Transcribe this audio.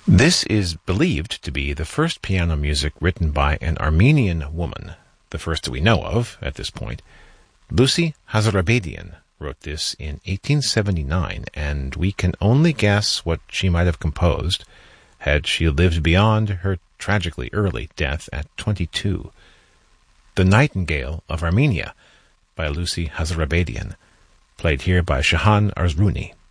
This is believed to be the first piano music written by an Armenian woman, the first that we know of at this point. Lucy Hazarabedian wrote this in 1879, and we can only guess what she might have composed had she lived beyond her tragically early death at 22. The Nightingale of Armenia by Lucy Hazarabedian, played here by Shahan Arzrouni.